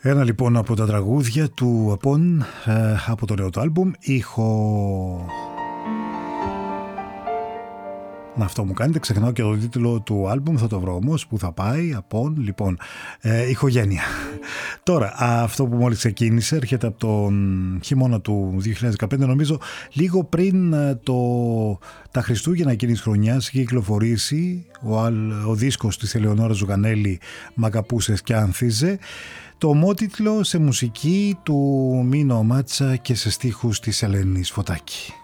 Ένα λοιπόν από τα τραγούδια του Απόν από το νέο του άλμπουμ. Αυτό μου κάνετε, ξεχνάω και το τίτλο του άλμπουμ, θα το βρω όμως που θα πάει. Απόν, λοιπόν, ηχογένεια. Τώρα, αυτό που μόλις ξεκίνησε έρχεται από τον χειμώνα του 2015, νομίζω λίγο πριν τα Χριστούγεννα εκείνης της χρονιάς είχε κυκλοφορήσει ο δίσκος της Ελεονόρα Ζουγανέλη, «Μ' αγαπούσες και άνθιζε», το ομότιτλο σε μουσική του Μίνο Μάτσα και σε στίχους της Ελένης Φωτάκη.